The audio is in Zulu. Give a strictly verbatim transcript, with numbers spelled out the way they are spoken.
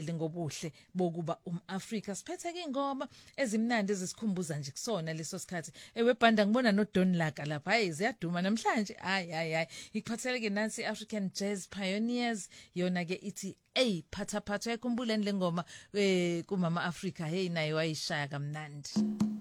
sibhekele ngobuhle bokuba umAfrika. Siphethe ke ingoma ezimnandi ezisikhumbuza nje kusona leso sikhathi. Ewe banda ngibona no Don Laka lapha. Hayi ziyaduma namhlanje. Hayi hayi hayi. Ikuphathele ke nansi African Jazz Pioneers yona ke ithi hey phatha phatha yakhumbuleni lengoma eh kumama Africa hey nayo wayishaya kamnandi.